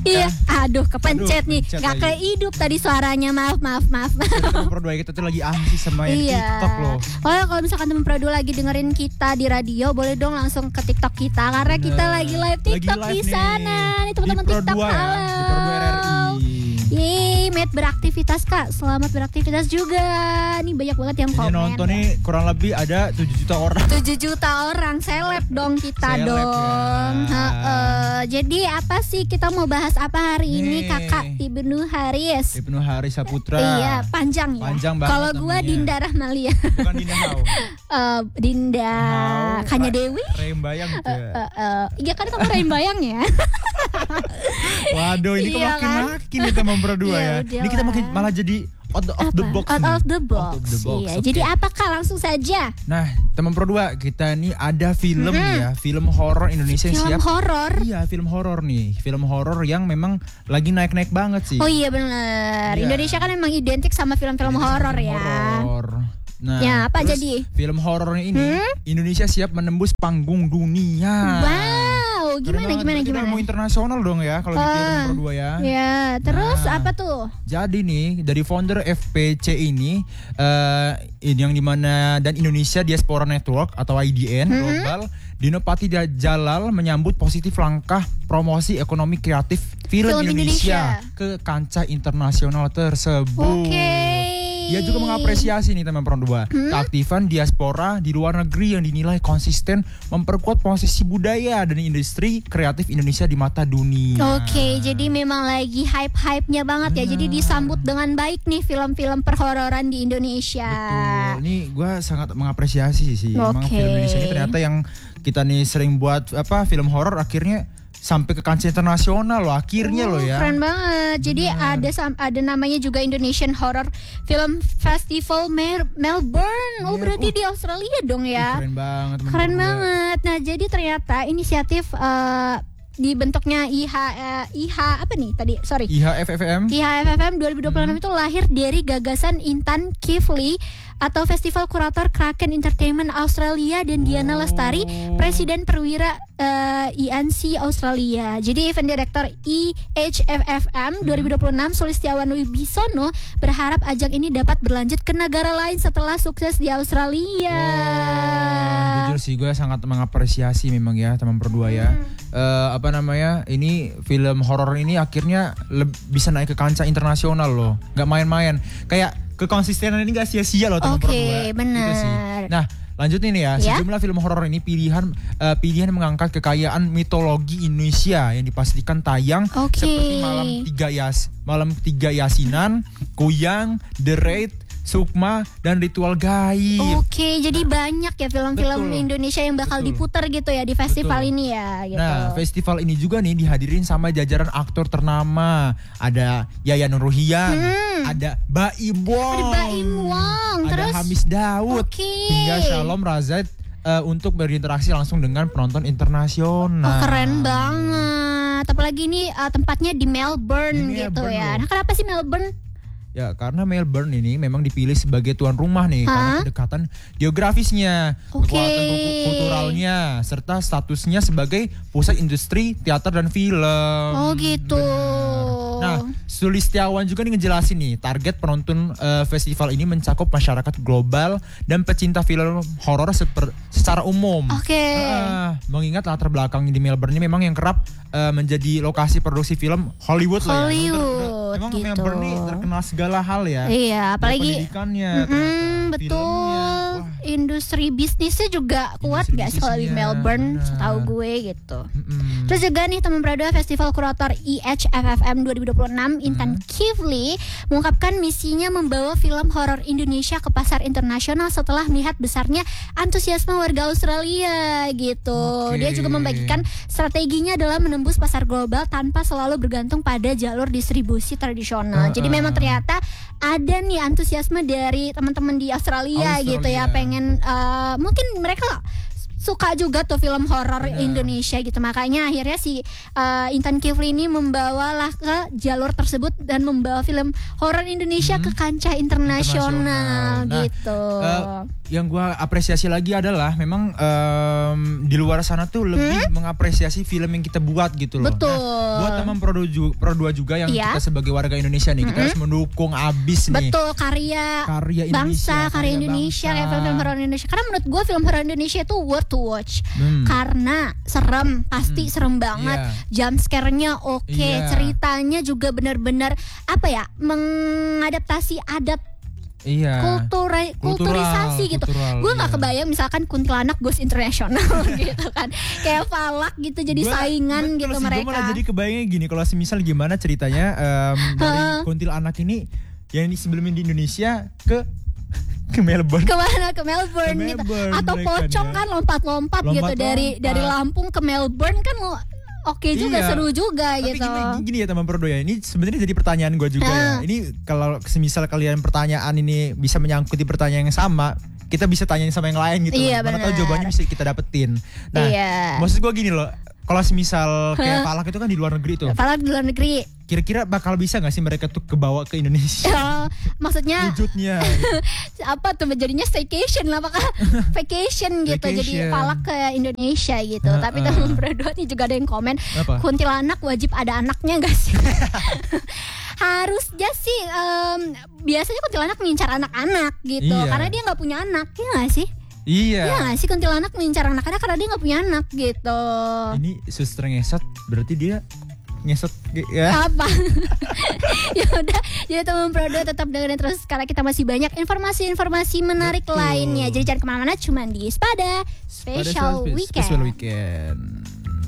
Iya, aduh kepencet nih. kepencet Gak lagi. kehidup tadi suaranya. Maaf. Teman Pro 2 kita tuh lagi sih sama yang di TikTok loh. Oh, kalau misalkan teman Pro 2 lagi dengerin kita di radio, boleh dong langsung ke TikTok kita karena kita lagi live TikTok Lagi di live sana. Nih teman-teman Di Pro TikTok 2 ya, halo. di Pro 2 RRI. Yeay, Matt beraktivitas Kak. Selamat beraktivitas juga. Nih banyak banget yang Ini komen. nonton nih kurang lebih ada 7 juta orang. 7 juta orang, seleb dong kita Seleb dong. ya. Jadi apa sih kita mau bahas apa hari ini Nih. Kakak Ibnu Haris? Ibnu Haris Saputra. Iya, panjang ya. Panjang banget Kalau gua namanya. Dinda Rahmalia. Bukan Dinda Hau. Dinda Hau, Kanya Dewi. Rembayang gitu ya. Iya kan kamu Rain Bayang ya. Waduh, ini kok Iya kan? makin nih teman berdua Iya, ya. udah Ini kita lah. makin malah jadi out of the box. Out nih. of the box. Out of the box, Iya. oke. Jadi apakah langsung saja? Nah, teman Pro 2, kita nih ada film nih ya, film horor Indonesia yang Film siap. horor. Iya, film horor nih. Film horor yang memang lagi naik-naik banget sih. Oh iya benar. Iya. Indonesia kan memang identik sama film-film Ini horor film ya. horor. Nah, Ya, apa terus jadi? Film horornya ini Indonesia siap menembus panggung dunia. Wow, Keren banget. gimana? Kita mau internasional dong ya kalau gitu teman Pro 2 ya. Ya, terus Nah. apa tuh? Jadi nih dari founder FPC ini yang dimana dan Indonesia Diaspora Network atau IDN global, Dino Pati Jalal menyambut positif langkah promosi ekonomi kreatif film Indonesia ke kancah internasional tersebut. Oke. Dia juga mengapresiasi nih teman Pro 2 keaktifan diaspora di luar negeri yang dinilai konsisten memperkuat posisi budaya dan industri kreatif Indonesia di mata dunia. Oke, jadi memang lagi hype-hype-nya banget ya. Jadi disambut dengan baik nih film-film perhororan di Indonesia. Betul. Ini gue sangat mengapresiasi sih. Memang Oke. film Indonesia ini ternyata yang kita nih sering buat film horor akhirnya sampai ke kancah internasional loh akhirnya loh ya. Keren banget. Jadi ada namanya juga Indonesian Horror Film Festival Melbourne. Oh, Iya, berarti di Australia dong ya. Keren banget. teman Keren Pro 2. banget. Nah, jadi ternyata inisiatif dibentuknya IH apa nih tadi? Sorry. IHFFM. IHFFM 2026 itu lahir dari gagasan Intan Kifli atau Festival Kurator Kraken Entertainment Australia dan Diana Lestari, Presiden Perwira IANC Australia. Jadi event director IHFFM 2026 Sulistiawan Wibisono berharap ajang ini dapat berlanjut ke negara lain setelah sukses di Australia. Jujur sih gue sangat mengapresiasi memang ya teman berdua ya. Ini film horor ini akhirnya bisa naik ke kancah internasional loh. Gak main-main. Kayak kekonsistenan ini gak sia-sia loh teman berdua. Oke, benar. Gitu sih. Nah, lanjut ini ya. Sejumlah film horor ini pilihan mengangkat kekayaan mitologi Indonesia yang dipastikan tayang seperti Malam Tiga Yasinan, Kuyang, The Raid, Sukma, dan Ritual Gaib. Oke, jadi banyak ya film-film Betul. Indonesia yang bakal diputar gitu ya di festival ini ya gitu. Nah, festival ini juga nih dihadirin sama jajaran aktor ternama. Ada Yayan Nurruhian, ada Baim Wong, Ada Baim Wong, ada terus Hamis Daud, Oke. hingga Shalom Razak untuk berinteraksi langsung dengan penonton internasional. Oh, keren banget. Apalagi ini tempatnya di Melbourne Di gitu Melbourne ya. loh. Nah, kenapa sih Melbourne? Ya, karena Melbourne ini memang dipilih sebagai tuan rumah nih karena kedekatan geografisnya, kekuatan kulturalnya, serta statusnya sebagai pusat industri teater dan film. Oh gitu. Nah, Sulistiawan juga nih ngejelasin nih target penonton festival ini mencakup masyarakat global dan pecinta film horor secara umum. Oke. Mengingat latar belakang di Melbourne ini memang yang kerap menjadi lokasi produksi film Hollywood lah ya. Memang gitu. Melbourne nih terkenal segala hal ya. Iya, apalagi pendidikannya, betul. Industri bisnisnya juga kuat gak sih kalau di Melbourne? Setahu gue gitu. Terus juga nih teman Prada Festival Kurator IHFFM 2026 Intan Kifli mengungkapkan misinya membawa film horor Indonesia ke pasar internasional setelah melihat besarnya antusiasme warga Australia gitu. Dia juga membagikan strateginya adalah menembus pasar global tanpa selalu bergantung pada jalur distribusi tradisional. Jadi memang ternyata ada nih antusiasme dari teman-teman di Australia gitu ya, pengen mungkin mereka suka juga tuh film horor Indonesia gitu. Makanya akhirnya si Intan Kifli ini membawalah ke jalur tersebut dan membawa film horor Indonesia ke kancah internasional gitu. Yang gue apresiasi lagi adalah memang di luar sana tuh lebih mengapresiasi film yang kita buat gitu loh. Betul. Nah, buat teman Pro 2 juga yang kita sebagai warga Indonesia nih, kita harus mendukung abis nih. Betul, karya Indonesia, karya Indonesia, kayak film horor Indonesia. Karena menurut gue film horor Indonesia itu worth to watch. Karena serem, pasti serem banget. Jump scare-nya oke, ceritanya juga benar-benar apa ya, mengadaptasi adat. Kulturisasi gitu. Gue nggak kebayang misalkan kuntilanak Ghost International gitu kan, kayak Falak gitu jadi saingan gitu mereka. Gue malah jadi kebayangnya gini, kalau semisal gimana ceritanya dari kuntilanak ini yang sebelumnya di Indonesia ke Melbourne. Kemana? Ke Melbourne gitu. Atau pocong kan lompat-lompat gitu dari Lampung ke Melbourne kan lo. Oke juga, seru juga. Tapi gitu. Gini ya teman Pro 2 ya. Ini sebenarnya jadi pertanyaan gue juga ya. Ini kalau semisal kalian pertanyaan ini bisa menyangkuti pertanyaan yang sama, kita bisa tanyain sama yang lain gitu. Mana tahu jawabannya bisa kita dapetin. Nah, maksud gue gini loh. Kalau semisal kayak Falak itu kan di luar negeri tuh. Falak di luar negeri. Kira-kira bakal bisa gak sih mereka tuh kebawa ke Indonesia? Maksudnya wujudnya apa tuh, jadinya staycation lah, apakah vacation gitu. Jadi Falak ke Indonesia gitu. Tapi teman berdua nih juga ada yang komen, kuntilanak wajib ada anaknya gak sih? Harusnya sih biasanya kuntilanak mengincar anak-anak gitu. Karena dia gak punya anak, ya gak sih? Iya gak sih, kuntilanak mengincar anak-anak karena dia gak punya anak gitu. Ini suster ngesot, berarti dia ngesot ya. Apa? Ya udah, jadi teman Pro 2 tetap dengerin terus karena kita masih banyak informasi-informasi menarik lainnya. Jadi jangan kemana-mana, cuma di Spada Special Weekend.